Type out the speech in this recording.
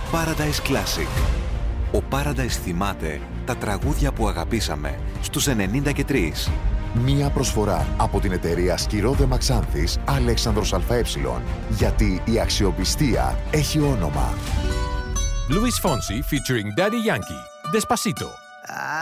Paradise Classic. Ο Paradise θυμάται τα τραγούδια που αγαπήσαμε στους 93. Μία προσφορά από την εταιρεία Σκυρόδε Μαξάνθης Αλέξανδρος ΑΕ. Γιατί η αξιοπιστία έχει όνομα. Luis Fonsi featuring Daddy Yankee. Despacito.